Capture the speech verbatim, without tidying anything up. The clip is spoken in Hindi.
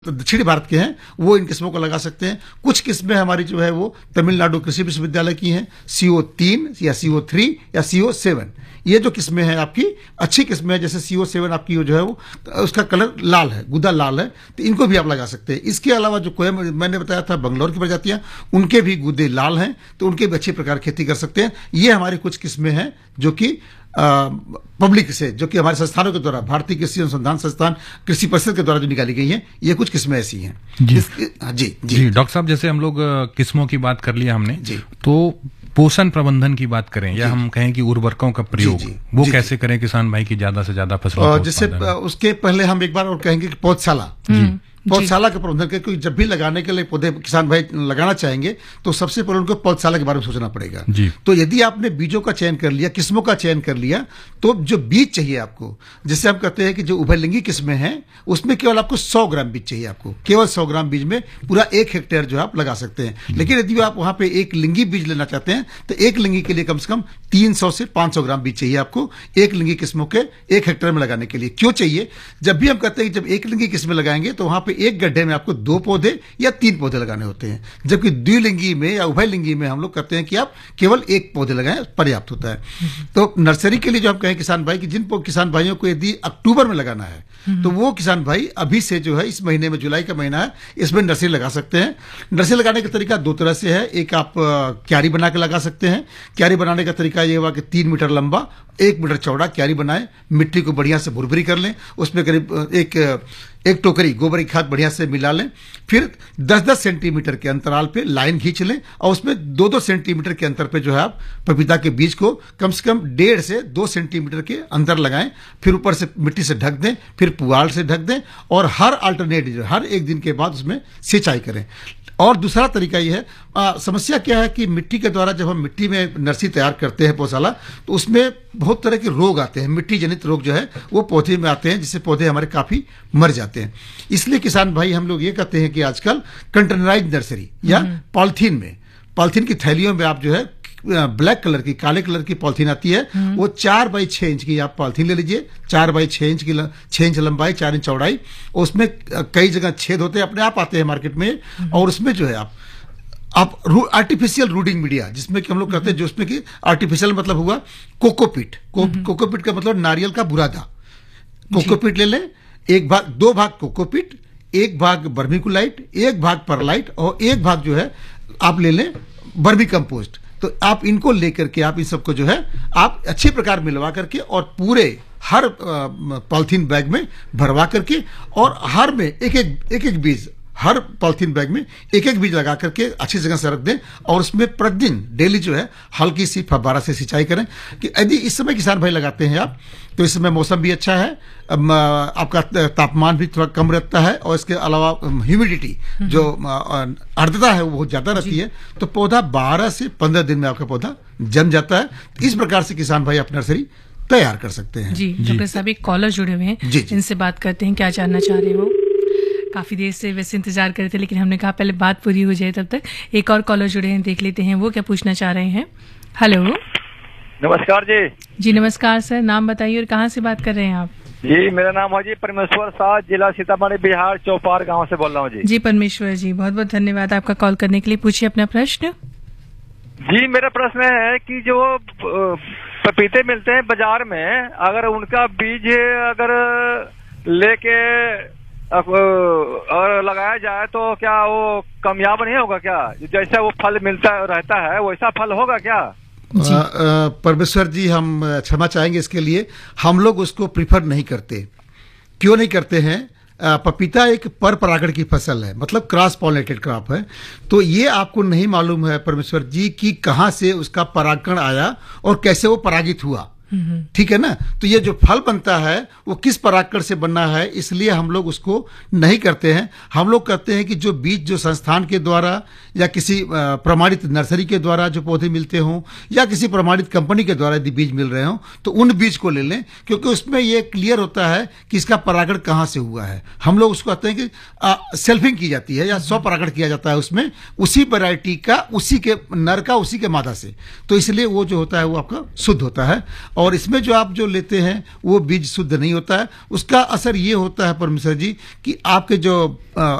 तो दक्षिणी भारत के हैं वो इन किस्मों को लगा सकते हैं। कुछ किस्में हमारी जो है वो तमिलनाडु कृषि विश्वविद्यालय की हैं, सीओ तीन या सीओ थ्री या सीओ सेवन। ये जो किस्में हैं आपकी अच्छी किस्में हैं, जैसे सीओ सेवन आपकी जो है वो उसका कलर लाल है, गुदा लाल है, तो इनको भी आप लगा सकते हैं। इसके अलावा जो कोयम मैंने बताया था बंगलौर की प्रजातियां, उनके भी गुदे लाल हैं, तो उनके भी अच्छी प्रकार खेती कर सकते हैं। ये हमारी कुछ किस्में हैं जो कि पब्लिक से, जो कि हमारे संस्थानों के द्वारा, भारतीय कृषि अनुसंधान संस्थान, कृषि परिषद के द्वारा जो निकाली गई हैं, ये कुछ किस्में ऐसी हैं। जी जी जी, जी डॉक्टर साहब, जैसे हम लोग किस्मों की बात कर लिया हमने, जी, तो पोषण प्रबंधन की बात करें या हम कहें कि उर्वरकों का प्रयोग, जी, जी, वो जी, कैसे करें किसान भाई की ज्यादा से ज्यादा फसलों को? जैसे उसके पहले हम एक बार और कहेंगे कि पौधशाला, पौधशाला का प्रबंधन करके, क्योंकि जब भी लगाने के लिए पौधे किसान भाई लगाना चाहेंगे तो सबसे पहले उनको पौधशाला के बारे में सोचना पड़ेगा। तो यदि आपने बीजों का चयन कर लिया, किस्मों का चयन कर लिया, तो जो बीज चाहिए आपको, जैसे हम कहते हैं कि जो उभयलिंगी किस्में हैं उसमें केवल आपको सौ ग्राम बीज चाहिए, आपको केवल सौ ग्राम बीज में पूरा एक हेक्टेयर जो है आप लगा सकते हैं। लेकिन यदि आप वहां पे एक लिंगी बीज लेना चाहते हैं तो एक लिंगी के लिए कम से कम तीन सौ से पांच सौ ग्राम बीज चाहिए आपको एक लिंगी किस्मों के एक हेक्टेयर में लगाने के लिए। क्यों चाहिए? जब भी हम कहते हैं कि जब एक लिंगी किस्में लगाएंगे तो वहां पे एक गड्ढे में आपको दो पौधे या तीन पौधे लगाने होते हैं, जबकि द्विलिंगी में या उभयलिंगी में हम लोग कहते हैं कि आप केवल एक पौधे लगाएं, पर्याप्त होता है। तो नर्सरी के लिए जो हम कहें किसान भाई कि जिन किसान भाइयों को यदि अक्टूबर में लगाना है तो वो किसान भाई अभी से जो है, इस महीने में, जुलाई का महीना है, इसमें नर्सरी लगा सकते हैं। नर्सरी लगाने का तरीका दो तरह से है। एक आप क्यारी बना के लगा सकते हैं। क्यारी बनाने का तरीका ये हुआ कि तीन मीटर लंबा, एक मीटर चौड़ा क्यारी बनाएं, मिट्टी को बढ़िया से भुरभुरी कर लें, उसमें करीब एक एक टोकरी गोबर की खाद बढ़िया से मिला लें, फिर दस दस सेंटीमीटर के अंतराल पे लाइन खींच लें और उसमें दो दो सेंटीमीटर के अंतर पे जो है आप पपीता के बीज को कम से कम डेढ़ से दो सेंटीमीटर के अंदर लगाएं, फिर ऊपर से मिट्टी से ढक दें, फिर पुआल से ढक दें और हर अल्टरनेट हर एक दिन के बाद उसमें सिंचाई करें। और दूसरा तरीका यह है, आ, समस्या क्या है कि मिट्टी के द्वारा जब हम मिट्टी में नर्सरी तैयार करते हैं, पौधशाला, तो उसमें बहुत तरह के रोग आते हैं, मिट्टी जनित रोग जो है वो पौधे में आते हैं, जिससे पौधे हमारे काफी मर जाते हैं। इसलिए किसान भाई हम लोग ये कहते हैं कि आजकल कंटेनराइज नर्सरी या पॉलिथीन में, पॉलिथीन की थैलियों में आप जो है ब्लैक कलर की, काले कलर की पॉलिथीन आती है, वो चार बाई छह इंच की आप पॉलिथीन ले लीजिए, चार बाई छह इंच की, छह इंच लंबाई, चार इंच चौड़ाई, उसमें कई जगह छेद होते हैं, अपने आप आते हैं मार्केट में, और उसमें जो है आप आप आर्टिफिशियल रूडिंग मीडिया, जिसमें कि हम लोग कहते हैं, जो उसमें कि आर्टिफिशियल मतलब हुआ कोकोपीट, को, कोकोपीट का मतलब नारियल का बुरादा, कोकोपीट ले लें, एक भाग, दो भाग कोकोपीट, एक भाग बर्मीकुलाइट, एक भाग परलाइट और एक भाग जो है आप ले लें बर्मी कंपोस्ट। तो आप इनको लेकर के आप इन सबको जो है आप अच्छे प्रकार मिलवा करके और पूरे हर पॉलिथीन बैग में भरवा करके और हर में एक एक एक एक बीज, हर पॉलिथीन बैग में एक एक बीज लगा करके अच्छी जगह से रख दें और उसमें प्रतिदिन डेली जो है हल्की सी फव्वारा से सिंचाई करें। कि यदि इस समय किसान भाई लगाते हैं आप, तो इस समय मौसम भी अच्छा है, आपका तापमान भी थोड़ा कम रहता है और इसके अलावा ह्यूमिडिटी जो आर्द्रता है वो बहुत ज्यादा रहती है, तो पौधा बारह से पंद्रह दिन में आपका पौधा जम जाता है। इस प्रकार से किसान भाई अपनी नर्सरी तैयार कर सकते हैं। जी डॉक्टर साहब, एक कॉलर जुड़े हुए हैं, इनसे बात करते हैं, क्या जानना चाह रहे हो? काफी देर से वैसे इंतजार कर रहे थे, लेकिन हमने कहा पहले बात पूरी हो जाए, तब तक एक और कॉलर जुड़े हैं, देख लेते हैं वो क्या पूछना चाह रहे हैं। हेलो, नमस्कार जी। जी नमस्कार सर, नाम बताइए और कहाँ से बात कर रहे हैं आप? जी मेरा नाम है जी परमेश्वर शाह, जिला सीतामढ़ी, बिहार, चौपार गांव से बोल रहा हूँ जी। जी परमेश्वर जी, बहुत बहुत धन्यवाद आपका कॉल करने के लिए। पूछिए अपना प्रश्न। जी मेरा प्रश्न है कि जो पपीते मिलते हैं बाजार में, अगर उनका बीज अगर लेके और लगाया जाए तो क्या वो कामयाब नहीं होगा क्या? जैसा वो फल मिलता रहता है वैसा फल होगा क्या? परमेश्वर जी, हम क्षमा चाहेंगे इसके लिए, हम लोग उसको प्रिफर नहीं करते। क्यों नहीं करते हैं? पपीता एक पर परागण की फसल है, मतलब क्रॉस पॉलिनेटेड क्रॉप है, तो ये आपको नहीं मालूम है परमेश्वर जी कि कहां से उसका परागण आया और कैसे वो परागित हुआ। ठीक है ना? तो ये जो फल बनता है वो किस परागकण से बनना है, इसलिए हम लोग उसको नहीं करते हैं। हम लोग कहते हैं कि जो बीज जो संस्थान के द्वारा या किसी प्रमाणित नर्सरी के द्वारा जो पौधे मिलते हों या किसी प्रमाणित कंपनी के द्वारा यदि बीज मिल रहे हों तो उन बीज को ले लें, क्योंकि उसमें ये क्लियर होता है कि इसका परागण कहां से हुआ है। हम लोग उसको कहते हैं कि आ, सेल्फिंग की जाती है या स्वपरागण किया जाता है उसमें, उसी वैरायटी का, उसी के नर का, उसी के मादा से, तो इसलिए वो जो होता है वो आपका शुद्ध होता है। और इसमें जो आप जो लेते हैं वो बीज शुद्ध नहीं होता है। उसका असर ये होता है परमेश्वर जी कि आपके जो